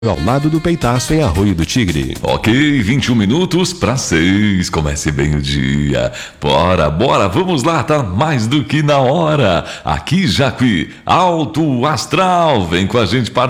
ao lado do Peitaço, em Arroio do Tigre. Ok, 21 minutos para 6. Comece bem o dia. Bora, vamos lá, tá mais do que na hora. Aqui, Jacuí, Alto Astral. Vem com a gente para